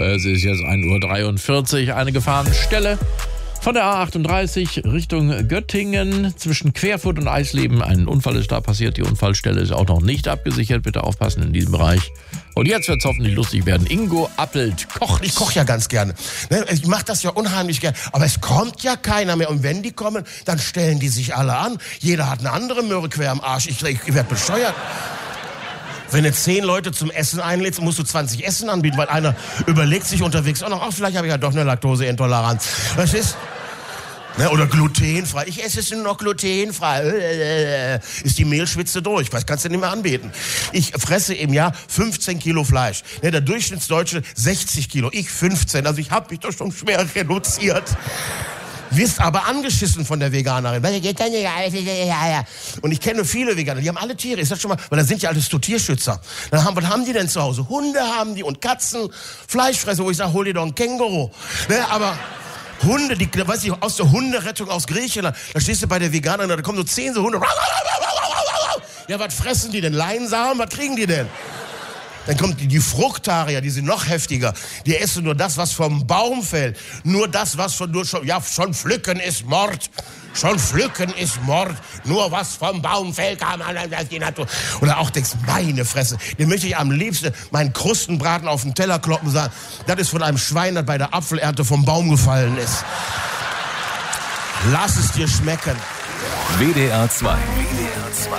Es ist jetzt 1:43 Uhr, eine Gefahrenstelle. Von der A38 Richtung Göttingen zwischen Querfurt und Eisleben. Ein Unfall ist da passiert. Die Unfallstelle ist auch noch nicht abgesichert. Bitte aufpassen in diesem Bereich. Und jetzt wird es hoffentlich lustig werden. Ingo Appelt kocht. Ich koche ja ganz gerne. Ich mache das ja unheimlich gerne. Aber es kommt ja keiner mehr. Und wenn die kommen, dann stellen die sich alle an. Jeder hat eine andere Möhre quer am Arsch. Ich werde bescheuert. Wenn du 10 Leute zum Essen einlädst, musst du 20 Essen anbieten, weil einer überlegt sich unterwegs auch noch, vielleicht habe ich ja doch eine Laktoseintoleranz. Was ist? Oder glutenfrei. Ich esse es nur noch glutenfrei. Ist die Mehlschwitze durch. Was kannst du nicht mehr anbieten? Ich fresse im Jahr 15 Kilo Fleisch. Der Durchschnittsdeutsche 60 Kilo. Ich 15. Also ich habe mich doch schon schwer reduziert. Wirst aber angeschissen von der Veganerin. Und ich kenne viele Veganer, die haben alle Tiere. Ist das schon mal, weil da sind ja alles so Tierschützer. Was haben die denn zu Hause? Hunde haben die und Katzen, Fleischfresser, wo ich sage, hol dir doch ein Känguru. Aber Hunde, die, weiß ich, aus der Hunderettung aus Griechenland, da stehst du bei der Veganerin, da kommen so 10 so Hunde. Ja, was fressen die denn? Leinsamen? Was kriegen die denn? Dann kommt die Fruchtarier, die sind noch heftiger. Die essen nur das, was vom Baum fällt. Nur das, was schon pflücken ist Mord. Schon pflücken ist Mord. Nur was vom Baum fällt, kann man die Natur. Oder auch denkst, meine Fresse, den möchte ich am liebsten meinen Krustenbraten auf den Teller kloppen und sagen, das ist von einem Schwein, das bei der Apfelernte vom Baum gefallen ist. Lass es dir schmecken. WDR 2. WDR 2.